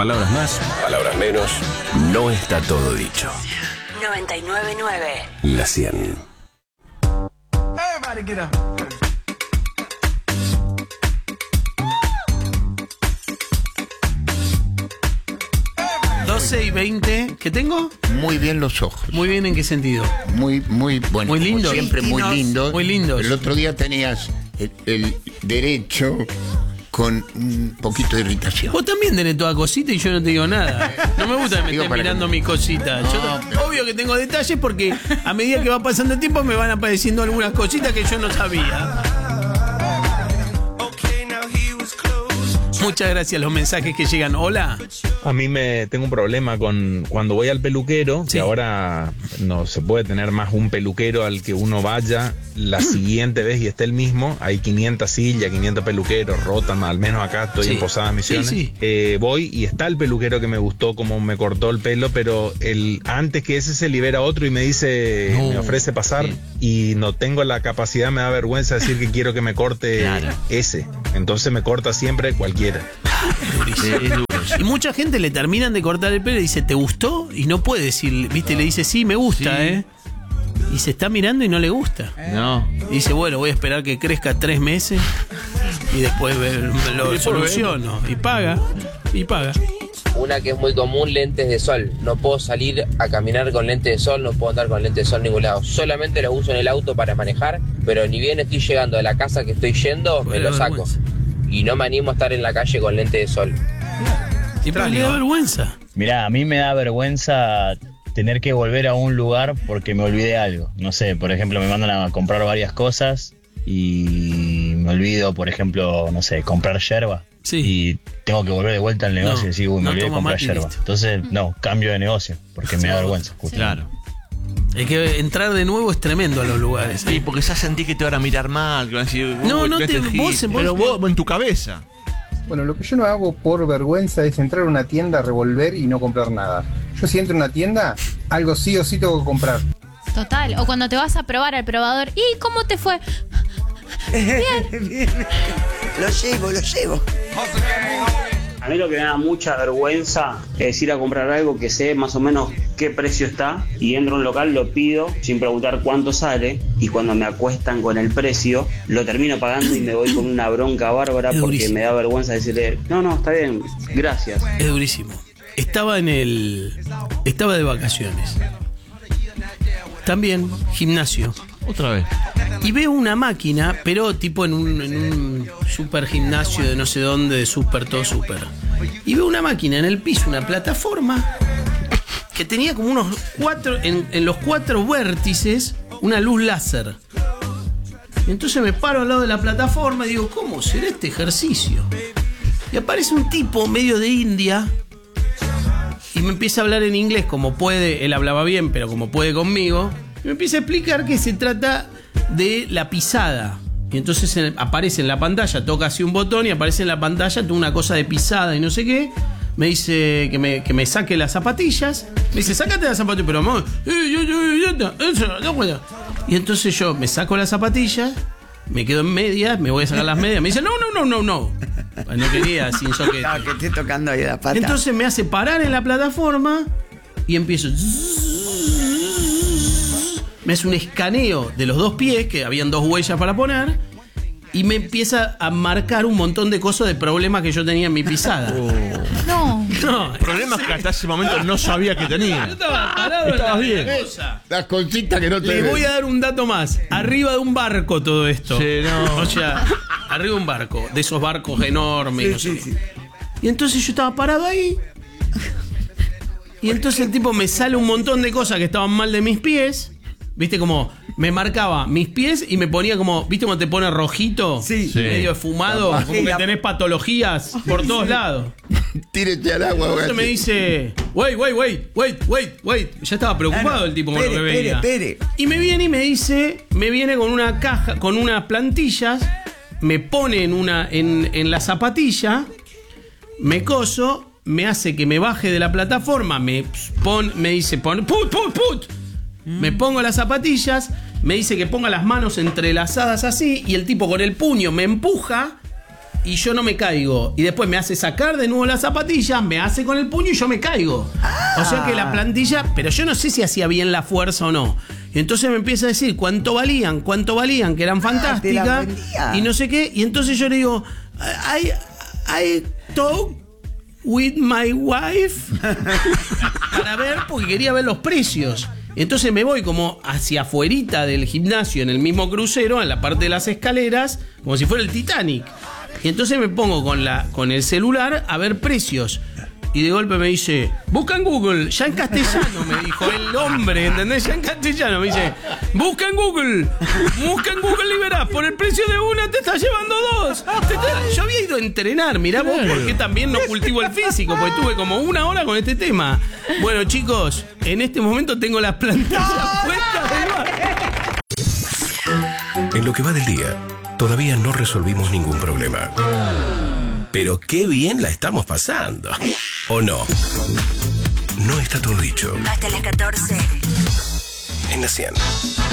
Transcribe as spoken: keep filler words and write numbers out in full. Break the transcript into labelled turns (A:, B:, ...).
A: Palabras más, palabras menos, no está todo dicho.
B: noventa y nueve punto nueve.
A: La cien.
C: Everybody get up.
D: doce y veinte, ¿qué tengo?
E: Muy bien los ojos.
D: Muy bien, ¿en qué sentido?
E: Muy, muy bueno.
D: Muy
E: como
D: lindos.
E: siempre muy
D: Lindos.
E: lindos.
D: Muy lindos.
E: El otro día tenías el, el derecho con un poquito de irritación.
D: Vos también tenés toda cosita y yo no te digo nada. No me gusta que me
E: Digo,
D: estés
E: para
D: mirando
E: que-
D: mis cositas. Yo
E: No,
D: t-
E: pero-
D: Obvio que tengo detalles porque a medida que va pasando el tiempo me van apareciendo algunas cositas que yo no sabía. Muchas gracias los mensajes que llegan. Hola.
F: A mí me tengo un problema con cuando voy al peluquero,
D: Sí.
F: que ahora no se puede tener más un peluquero al que uno vaya la siguiente vez y esté el mismo. Hay quinientas sillas, quinientos peluqueros, rotan, al menos acá estoy
D: Sí.
F: en Posadas Misiones.
D: Sí, sí.
F: Eh, voy y está el peluquero que me gustó como me cortó el pelo, pero el antes que ese se libera otro y me dice,
G: No.
F: me ofrece pasar y no tengo la capacidad, me da vergüenza decir que quiero que me corte
G: Claro.
F: ese. Entonces me corta siempre cualquiera.
G: Sí, es duro.
D: Y mucha gente le terminan de cortar el pelo y dice, ¿te gustó? Y no puede decir, viste, le dice, sí, me gusta,
G: Sí.
D: ¿eh? Y se está mirando y no le gusta.
G: No.
D: Y dice, bueno, voy a esperar que crezca tres meses y después ver- lo soluciono. Y paga, y paga.
H: Una que es muy común, lentes de sol. No puedo salir a caminar con lentes de sol, no puedo andar con lentes de sol en ningún lado. Solamente los uso en el auto para manejar, pero ni bien estoy llegando de la casa que estoy yendo, me
D: Bueno,
H: lo saco.
D: vergüenza.
H: Y no me animo a estar en la calle con lentes de sol.
D: Y pero le da vergüenza.
I: Mirá, a mí me da vergüenza tener que volver a un lugar porque me olvidé algo. No sé, por ejemplo, me mandan a comprar varias cosas y me olvido, por ejemplo, no sé, comprar yerba.
D: Sí.
I: Y tengo que volver de vuelta al negocio
D: No,
I: y decir, uy, me
D: no
I: olvidé de
D: toma
I: comprar
D: mate y
I: yerba.
D: listo.
I: Entonces, no, cambio de negocio porque me da vergüenza. justo.
G: Claro.
D: Es que entrar de nuevo es tremendo a los lugares.
G: Sí, porque ya sentí que te van a mirar mal, que van a decir,
D: No,
G: uy,
D: no
G: este
D: te-
G: gil.
D: vos- vos-
G: Pero vos en tu cabeza.
J: Bueno, lo que yo no hago por vergüenza es entrar a una tienda, revolver y no comprar nada. Yo si entro en una tienda, algo sí o sí tengo que comprar.
K: Total. O cuando te vas a probar al probador. ¿Y cómo te fue?
L: Lo llevo, lo llevo.
M: A mí lo que me da mucha vergüenza es ir a comprar algo que sé más o menos qué precio está y entro a un local, lo pido sin preguntar cuánto sale y cuando me acuestan con el precio lo termino pagando y me voy con una bronca bárbara
D: Es
M: porque
D: durísimo.
M: me da vergüenza decirle, no, no, está bien, gracias.
D: Es durísimo. Estaba en el... Estaba de vacaciones. También, gimnasio.
G: Otra vez.
D: Y veo una máquina, pero tipo en un, en un super gimnasio de no sé dónde, de super, todo super. Y veo una máquina en el piso, una plataforma, que tenía como unos cuatro, en, en los cuatro vértices, una luz láser. Y entonces me paro al lado de la plataforma y digo, ¿cómo será este ejercicio? Y aparece un tipo medio de India y me empieza a hablar en inglés como puede, él hablaba bien, pero como puede conmigo, y me empieza a explicar que se trata de la pisada. Y entonces en- aparece en la pantalla, toca así un botón y aparece en la pantalla toda una cosa de pisada y no sé qué. Me dice que me, que me saque las zapatillas. Me dice, sácate las zapatillas, pero amor, eh, yo, yo, yo, yo, eso, no puedo. Y entonces yo me saco las zapatillas, me quedo en medias, me voy a sacar las medias. Me dice, no, no, no, no, no. No quería sin soquete.
L: No, que estoy tocando ahí la pata.
D: Entonces me hace parar en la plataforma y empiezo. Me hace un escaneo de los dos pies, que habían dos huellas para poner, y me empieza a marcar un montón de cosas de problemas que yo tenía en mi pisada.
K: No.
D: No,
G: Problemas que hasta ese momento no sabía que tenía.
D: yo estaba parado en
G: Estabas
D: la
G: bien.
D: cosa.
E: Las cositas que no te
D: Les voy a dar un dato más. Arriba de un barco todo esto.
G: Sí, no.
D: O sea, arriba de un barco, de esos barcos enormes. no sé qué. Y entonces yo estaba parado ahí. Y entonces el tipo me sale un montón de cosas que estaban mal de mis pies. ¿Viste? Como me marcaba mis pies y me ponía como, ¿viste cómo te pone rojito?
L: Sí.
G: Sí.
D: Medio fumado,
L: La
D: como que
L: pajilla.
D: tenés patologías por todos lados.
E: Tírete al agua,
D: Entonces me dice, wait, wait, wait, wait, wait, wait. Ya estaba preocupado el tipo con lo que
L: Espere,
D: venía.
L: espere, espere.
D: Y me viene y me dice, me viene con una caja, con unas plantillas, me pone en una, en, en la zapatilla, me coso, me hace que me baje de la plataforma, me pon, me dice, pon, put, put, put. Me pongo las zapatillas, me dice que ponga las manos entrelazadas así, y el tipo con el puño me empuja y yo no me caigo. Y después me hace sacar de nuevo las zapatillas, me hace con el puño y yo me caigo. O sea que la plantilla, pero yo no sé si hacía bien la fuerza o no. Y entonces me empieza a decir cuánto valían, cuánto valían, que eran fantásticas. Y no sé qué. Y entonces yo le digo, I, I talk with my wife. Para ver, porque quería ver los precios. Entonces me voy como hacia afuerita del gimnasio, en el mismo crucero, en la parte de las escaleras, como si fuera el Titanic. Y entonces me pongo con, la, con el celular a ver precios. Y de golpe me dice, busca en Google, ya en castellano, me dijo el hombre, ¿entendés? Ya en castellano, me dice, busca en Google, busca en Google y verás, por el precio de una te estás llevando dos. Te está... Yo había ido a entrenar, mirá vos, porque también no cultivo el físico, porque estuve como una hora con este tema. Bueno, chicos, en este momento tengo las plantillas puestas del bar.
A: En lo que va del día, todavía no resolvimos ningún problema. Pero qué bien la estamos pasando. ¿O no? No está todo dicho.
B: Hasta las catorce.
A: En la cien.